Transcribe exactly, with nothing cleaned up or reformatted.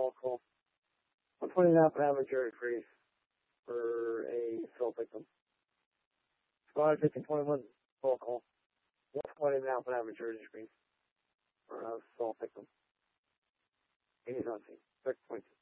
phone call. one twenty and a half an average jury free for a assault victim. Squad fifteen twenty-one phone call. one twenty and a half an average jury screen for an assault victim. He's on scene. six point two.